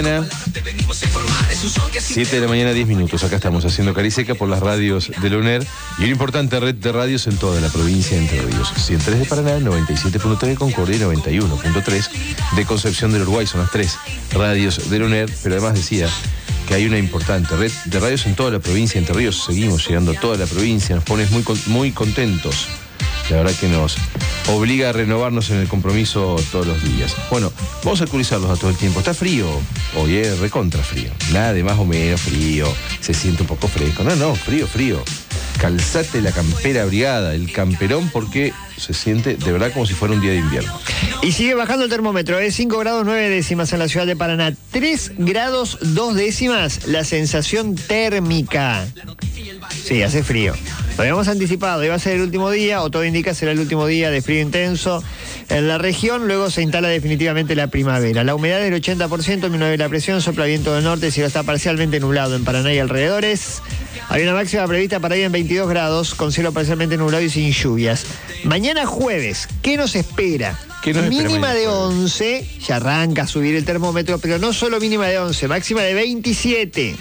7 de la mañana, 10 minutos. Acá estamos haciendo Cariseca por las radios de la UNER y una importante red de radios en toda la provincia de Entre Ríos. 103 de Paraná, 97.3 de Concordia y 91.3 de Concepción del Uruguay. Son las 3 radios de la UNER, pero además decía que hay una importante red de radios en toda la provincia de Entre Ríos. Seguimos llegando a toda la provincia, nos pones muy contentos. La verdad que nos obliga a renovarnos en el compromiso todos los días. Bueno, vamos a actualizarlos a todo el tiempo. Está frío, hoy es recontra frío. Nada de más o menos frío, se siente un poco fresco. No, frío. Calzate la campera abrigada, el camperón, porque se siente de verdad como si fuera un día de invierno. Y sigue bajando el termómetro, 5 grados 9 décimas en la ciudad de Paraná, 3 grados 2 décimas la sensación térmica. Sí, hace frío. Lo habíamos anticipado, iba a ser el último día, o todo indica será el último día de frío intenso en la región, luego se instala definitivamente la primavera. La humedad del 80%, disminuye la presión, sopla viento del norte, cielo está parcialmente nublado en Paraná y alrededores. Hay una máxima prevista para hoy en 22 grados, con cielo parcialmente nublado y sin lluvias. Mañana jueves, ¿qué nos espera? Mínima de 11, ya arranca a subir el termómetro, pero no solo mínima de 11, máxima de 27.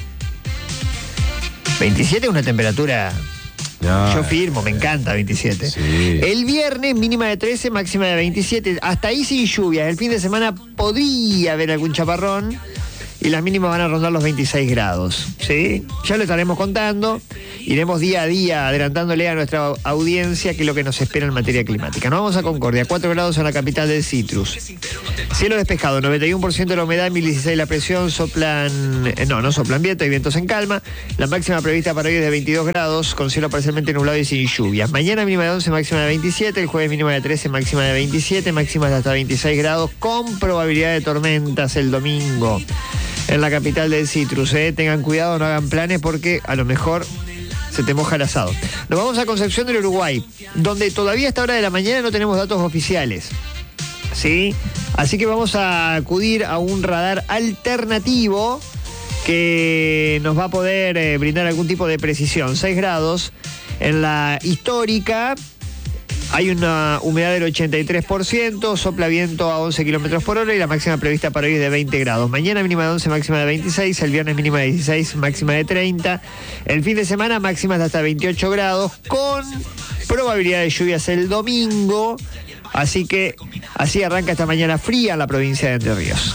27 es una temperatura... Yo firmo, me encanta 27. Sí. El viernes mínima de 13, máxima de 27. Hasta ahí sin lluvias. El fin de semana podría haber algún chaparrón y las mínimas van a rondar los 26 grados. ¿Sí? Ya lo estaremos contando. Iremos día a día adelantándole a nuestra audiencia qué es lo que nos espera en materia climática. Nos vamos a Concordia, 4 grados en la capital del Citrus. Cielo despejado, 91% de la humedad, 1016 la presión, no soplan viento, hay vientos en calma. La máxima prevista para hoy es de 22 grados, con cielo parcialmente nublado y sin lluvias. Mañana mínima de 11, máxima de 27, el jueves mínima de 13, máxima de 27, máximas de hasta 26 grados, con probabilidad de tormentas el domingo en la capital del Citrus. Tengan cuidado, no hagan planes porque a lo mejor se te moja el asado. Nos vamos a Concepción del Uruguay, donde todavía a esta hora de la mañana no tenemos datos oficiales. ¿Sí? Así que vamos a acudir a un radar alternativo que nos va a poder brindar algún tipo de precisión. 6 grados en la histórica. Hay una humedad del 83%, sopla viento a 11 kilómetros por hora y la máxima prevista para hoy es de 20 grados. Mañana mínima de 11, máxima de 26, el viernes mínima de 16, máxima de 30. El fin de semana máximas de hasta 28 grados con probabilidad de lluvias el domingo. Así que así arranca esta mañana fría en la provincia de Entre Ríos.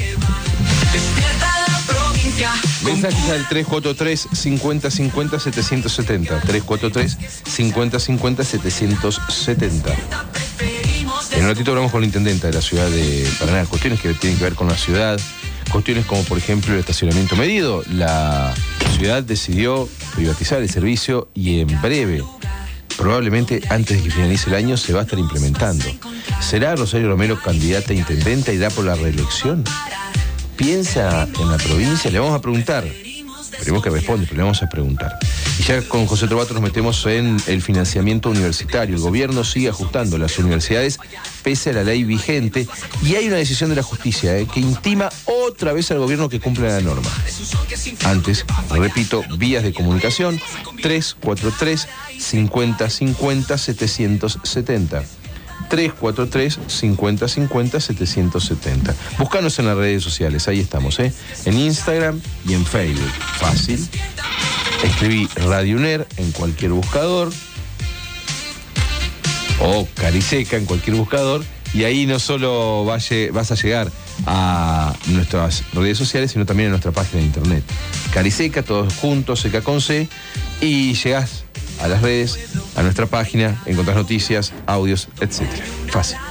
Mensajes al 343-5050-770. 343-5050-770. En un ratito hablamos con la intendenta de la ciudad de Paraná. Cuestiones que tienen que ver con la ciudad. Cuestiones como, por ejemplo, el estacionamiento medido. La ciudad decidió privatizar el servicio y en breve, probablemente antes de que finalice el año, se va a estar implementando. ¿Será Rosario Romero candidata a intendenta y da por la reelección? ¿Piensa en la provincia? Le vamos a preguntar. Esperemos que responde, pero le vamos a preguntar. Y ya con José Trovato nos metemos en el financiamiento universitario. El gobierno sigue ajustando las universidades pese a la ley vigente y hay una decisión de la justicia que intima otra vez al gobierno que cumpla la norma. Antes, repito, vías de comunicación 343-5050-770. 343-5050-770. Búscanos en las redes sociales, ahí estamos, en Instagram y en Facebook. Fácil. Escribí Radio UNER en cualquier buscador o Cariseca en cualquier buscador y ahí no solo vas a llegar a nuestras redes sociales, sino también a nuestra página de internet. Cariseca, todos juntos, Seca con C, y llegás a las redes, a nuestra página, encontrás noticias, audios, etc. Fácil.